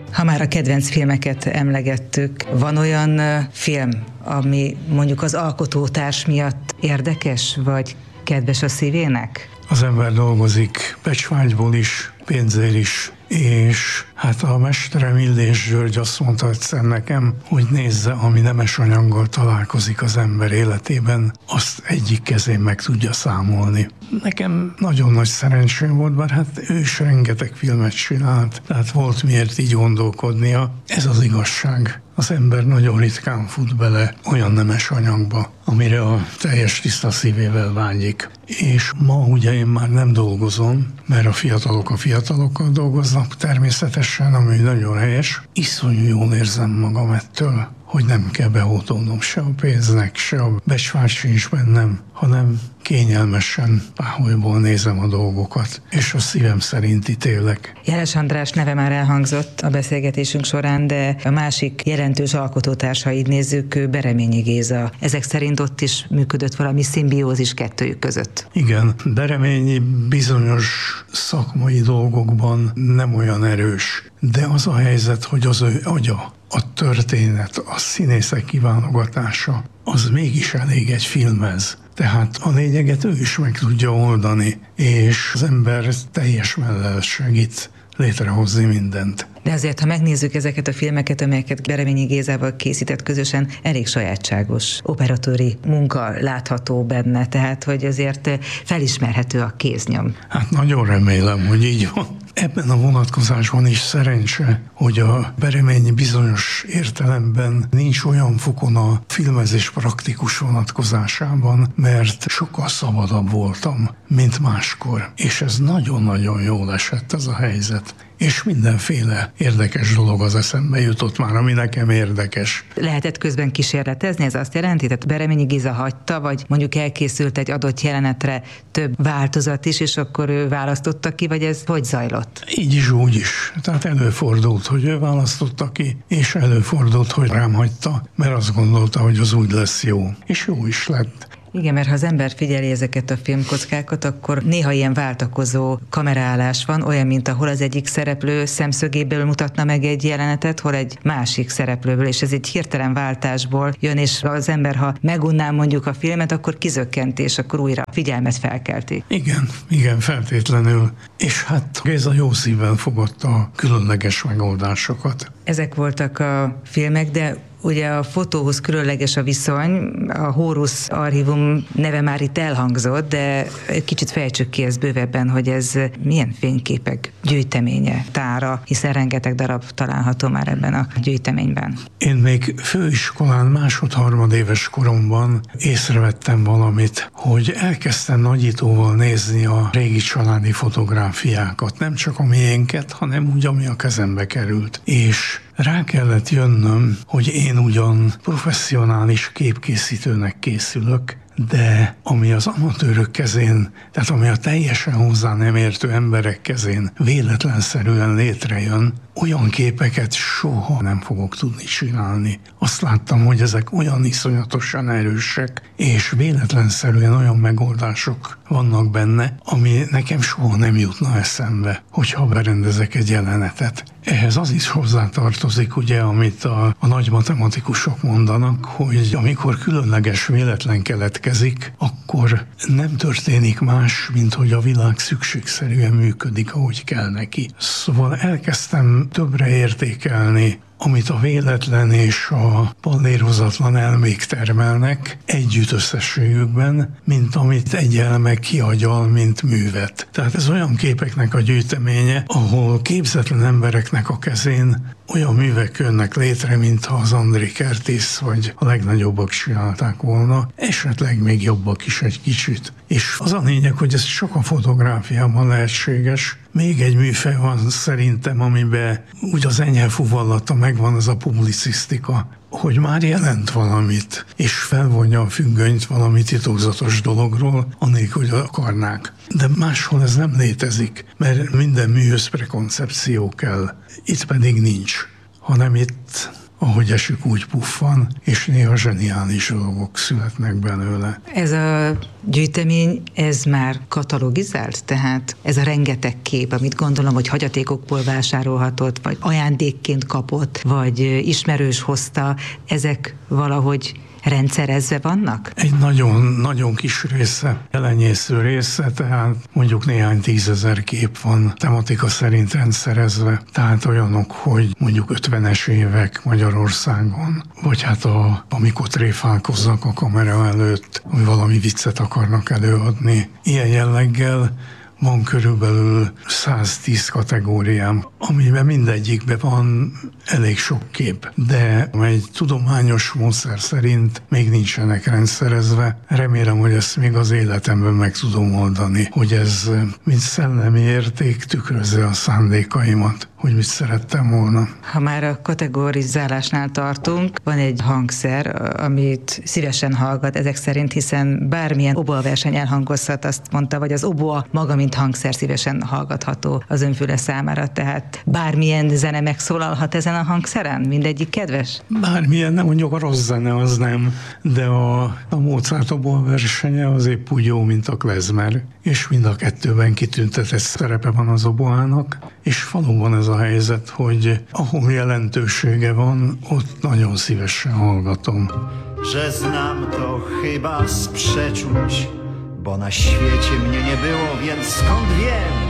Ha már a kedvenc filmeket emlegettük, van olyan film, ami mondjuk az alkotótárs miatt érdekes, vagy kedves a szívének? Az ember dolgozik becsvágyból is, pénzért is, és hát a mesterem Illés György azt mondta egyszer nekem, hogy nézze, ami nemes anyaggal találkozik az ember életében, azt egyik kezén meg tudja számolni. Nekem nagyon nagy szerencsém volt, bár hát ő is rengeteg filmet csinált, tehát volt miért így gondolkodnia. Ez az igazság. Az ember nagyon ritkán fut bele olyan nemes anyagba, amire a teljes tiszta szívével vágyik. És ma ugye én már nem dolgozom, mert a fiatalokkal dolgoznak természetesen, ami nagyon helyes. Iszonyú jól érzem magam ettől, hogy nem kell behódolnom se a pénznek, se a becsvágy sincs bennem, hanem kényelmesen, páholyból nézem a dolgokat, és a szívem szerint ítélek. Jeles András neve már elhangzott a beszélgetésünk során, de a másik jelentős alkotótárs, ha így nézzük, Bereményi Géza. Ezek szerint ott is működött valami szimbiózis kettőjük között. Igen, Bereményi bizonyos szakmai dolgokban nem olyan erős, de az a helyzet, hogy az ő agya, a történet, a színészek kiválogatása, az mégis elég egy filmhez. Tehát a lényeget ő is meg tudja oldani, és az ember teljes mellel segít létrehozni mindent. De azért, ha megnézzük ezeket a filmeket, amelyeket Bereményi Gézával készített közösen, elég sajátságos operatőri munka látható benne, tehát hogy azért felismerhető a kéznyom. Hát nagyon remélem, hogy így van. Ebben a vonatkozásban is szerencse, hogy a Bereményi bizonyos értelemben nincs olyan fokon a filmezés praktikus vonatkozásában, mert sokkal szabadabb voltam, mint máskor. És ez nagyon-nagyon jól esett ez a helyzet. És mindenféle érdekes dolog az eszembe jutott már, ami nekem érdekes. Lehetett közben kísérletezni, ez azt jelenti? Tehát Bereményi Géza hagyta, vagy mondjuk elkészült egy adott jelenetre több változat is, és akkor ő választotta ki, vagy ez hogy zajlott? Így is, úgy is. Tehát előfordult, hogy ő választotta ki, és előfordult, hogy rám hagyta, mert azt gondolta, hogy az úgy lesz jó. És jó is lett. Igen, mert ha az ember figyeli ezeket a filmkockákat, akkor néha ilyen váltakozó kameraállás van, olyan, mint ahol az egyik szereplő szemszögéből mutatna meg egy jelenetet, hol egy másik szereplőből, és ez egy hirtelen váltásból jön, és az ember, ha megunná mondjuk a filmet, akkor kizökkent, és akkor újra figyelmet felkelti. Igen, feltétlenül. És hát Géza jó szívvel fogadta a különleges megoldásokat. Ezek voltak a filmek, de ugye a fotóhoz különleges a viszony, a Horus Archívum neve már itt elhangzott, de egy kicsit fejtsük ki ezt bővebben, hogy ez milyen fényképek gyűjteménye, tára, hiszen rengeteg darab található már ebben a gyűjteményben. Én még főiskolán másod-harmadéves koromban észrevettem valamit, hogy elkezdtem nagyítóval nézni a régi családi fotográfiákat, nem csak a miénket, hanem úgy, ami a kezembe került. És rá kellett jönnöm, hogy én ugyan professzionális képkészítőnek készülök, de ami az amatőrök kezén, tehát ami a teljesen hozzá nem értő emberek kezén véletlenszerűen létrejön, olyan képeket soha nem fogok tudni csinálni. Azt láttam, hogy ezek olyan iszonyatosan erősek, és véletlenszerűen olyan megoldások vannak benne, ami nekem soha nem jutna eszembe, hogyha berendezek egy jelenetet. Ehhez az is hozzátartozik, ugye, amit a nagy matematikusok mondanak, hogy amikor különleges véletlen keletkezik, akkor nem történik más, mint hogy a világ szükségszerűen működik, ahogy kell neki. Szóval elkezdtem többre értékelni, amit a véletlen és a pallérozatlan elmék termelnek együtt összességükben, mint amit egy elme kiagyal, mint művet. Tehát ez olyan képeknek a gyűjteménye, ahol képzetlen embereknek a kezén olyan művek jönnek létre, mintha az André Kertész vagy a legnagyobbak csinálták volna, esetleg még jobbak is egy kicsit. És az a lényeg, hogy ez csak a fotográfiában lehetséges. Még egy műfaj van szerintem, amiben úgy az enyhe fuvallata megvan, az a publicisztika, hogy már jelent valamit, és felvonja a függönyt valami titokzatos dologról, anélkül, hogy akarnák. De máshol ez nem létezik, mert minden műhöz prekoncepció kell. Itt pedig nincs, hanem itt ahogy esik, úgy puffan, és néha zseniális dolgok születnek belőle. Ez a gyűjtemény, ez már katalogizált? Tehát ez a rengeteg kép, amit gondolom, hogy hagyatékokból vásárolhatott, vagy ajándékként kapott, vagy ismerős hozta, ezek valahogy rendszerezve vannak? Egy nagyon kis része, elenyésző része, tehát mondjuk néhány 10 000 kép van tematika szerint rendszerezve, tehát olyanok, hogy mondjuk 50-es évek Magyarországon, vagy hát amikor tréfálkoznak a kamera előtt, hogy valami viccet akarnak előadni. Ilyen jelleggel van körülbelül 110 kategóriám, amiben mindegyikben van elég sok kép, de egy tudományos módszer szerint még nincsenek rendszerezve. Remélem, hogy ezt még az életemben meg tudom oldani, hogy ez mint szellemi érték tükrözze a szándékaimat, hogy mit szerettem volna. Ha már a kategorizálásnál tartunk, van egy hangszer, amit szívesen hallgat ezek szerint, hiszen bármilyen oboaverseny elhangozhat, azt mondta, vagy az oboa maga, mint hangszer szívesen hallgatható az önfüle számára, tehát bármilyen zene megszólalhat ezen a hangszeren? Mindegyik kedves? Bármilyen, nem mondjuk a rossz zene, az nem, de a Mozart oboaversenye az épp úgy jó, mint a klezmer, és mind a kettőben kitüntetett szerepe van az oboának, és valóban ez a helyzet, hogy ahol jelentősége van, ott nagyon szívesen hallgatom. Że znam to chyba z przeczuć, bo na świecie mnie nie było, więc skąd wiem?